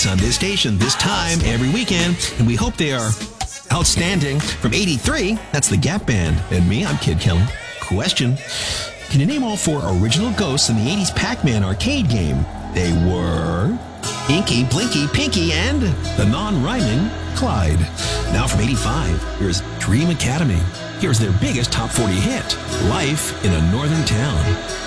hits on this station this time every weekend, and we hope they are outstanding. From 83, that's the Gap Band. And me, I'm Kid Kelly. Question: can you name all 4 original ghosts in the 80s Pac-Man arcade game? They were Inky, Blinky, Pinky, and the non-rhyming Clyde. Now from 85, here's Dream Academy. Here's their biggest top 40 hit, Life in a Northern Town.